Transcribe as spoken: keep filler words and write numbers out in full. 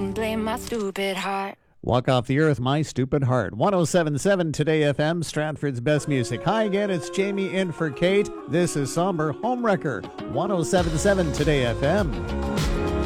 shouldn't blame my stupid heart. Walk Off the Earth, My Stupid Heart. ten seventy-seven Today F M, Stratford's best music. Hi again, it's Jamie in for Kate. This is Somber Homewrecker. ten seventy-seven Today F M.